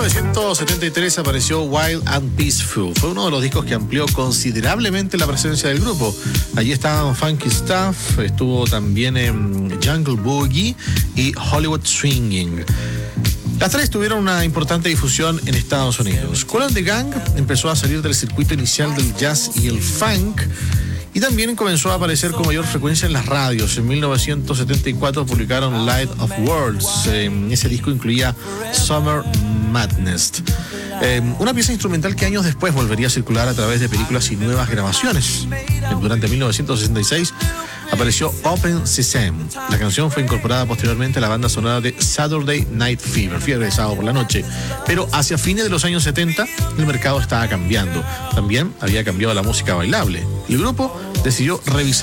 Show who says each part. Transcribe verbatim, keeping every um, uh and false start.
Speaker 1: novecientos setenta y tres apareció Wild and Peaceful. Fue uno de los discos que amplió considerablemente la presencia del grupo. Allí estaban Funky Stuff, estuvo también en Jungle Boogie y Hollywood Swinging. Las tres tuvieron una importante difusión en Estados Unidos. Kool and the Gang empezó a salir del circuito inicial del jazz y el funk, y también comenzó a aparecer con mayor frecuencia en las radios. En mil novecientos setenta y cuatro publicaron Light of Worlds. Eh, ese disco incluía Summer Madness, eh, una pieza instrumental que años después volvería a circular a través de películas y nuevas grabaciones. Durante mil novecientos sesenta y seis apareció Open Sesame. La canción fue incorporada posteriormente a la banda sonora de Saturday Night Fever, fiebre de sábado por la noche. Pero hacia fines de los años setenta, el mercado estaba cambiando. También había cambiado la música bailable. El grupo decidió revisar